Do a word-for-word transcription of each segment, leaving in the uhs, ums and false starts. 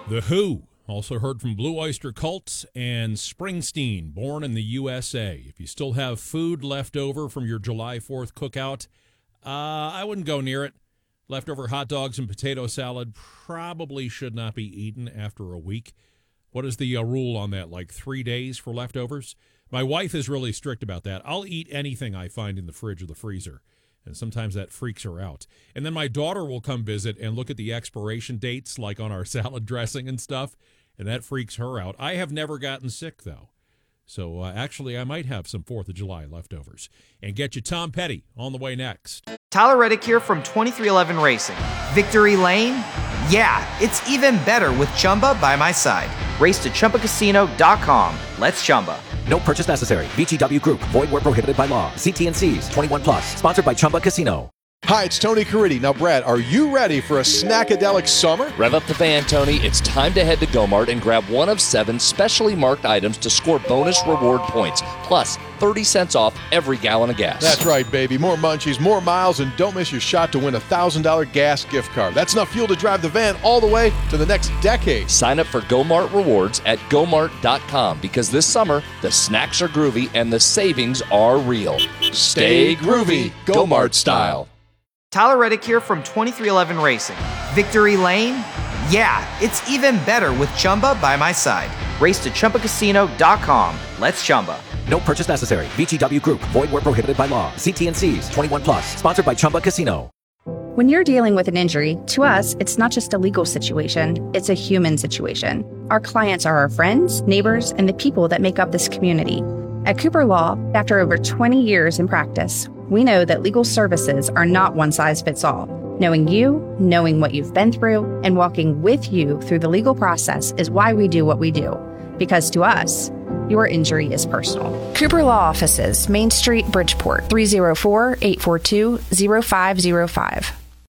The Who, also heard from Blue Oyster Cult, and Springsteen, Born in the U S A. If you still have food left over from your July fourth cookout, uh, I wouldn't go near it. Leftover hot dogs and potato salad probably should not be eaten after a week. What is the uh, rule on that, like three days for leftovers? My wife is really strict about that. I'll eat anything I find in the fridge or the freezer, and sometimes that freaks her out. And then my daughter will come visit and look at the expiration dates, like on our salad dressing and stuff, and that freaks her out. I have never gotten sick, though. So uh, actually, I might have some fourth of July leftovers. And get you Tom Petty on the way next. Tyler Reddick here from twenty-three eleven Racing. Victory Lane? Yeah, it's even better with Chumba by my side. Race to Chumba Casino dot com. Let's Chumba. No purchase necessary. V G W Group. Void where prohibited by law. See T and C's. twenty-one plus. Sponsored by Chumba Casino. Hi, it's Tony Caridi. Now, Brad, are you ready for a snackadelic summer? Rev up the van, Tony. It's time to head to Go-Mart and grab one of seven specially marked items to score bonus reward points, plus thirty cents off every gallon of gas. That's right, baby. More munchies, more miles, and don't miss your shot to win a one thousand dollars gas gift card. That's enough fuel to drive the van all the way to the next decade. Sign up for Go-Mart Rewards at Go Mart dot com because this summer, the snacks are groovy and the savings are real. Stay groovy, Go-Mart style. Tyler Reddick here from twenty-three eleven Racing. Victory Lane? Yeah, it's even better with Chumba by my side. Race to Chumba Casino dot com. Let's Chumba. No purchase necessary. V G W Group. Void where prohibited by law. See T and C's. twenty-one plus. Sponsored by Chumba Casino. When you're dealing with an injury, to us, it's not just a legal situation, it's a human situation. Our clients are our friends, neighbors, and the people that make up this community. At Cooper Law, after over twenty years in practice, we know that legal services are not one size fits all. Knowing you, knowing what you've been through, and walking with you through the legal process is why we do what we do. Because to us, your injury is personal. Cooper Law Offices, Main Street, Bridgeport, three oh four, eight four two, oh five oh five.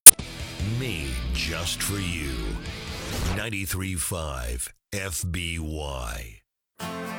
Me, just for you. ninety-three point five F B Y.